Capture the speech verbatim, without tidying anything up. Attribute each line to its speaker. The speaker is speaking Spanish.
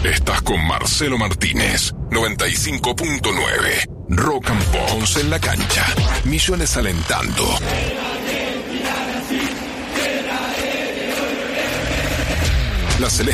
Speaker 1: Estás con Marcelo Martínez, noventa y cinco punto nueve. Rock and Pop en la cancha. Millones alentando. La Celeste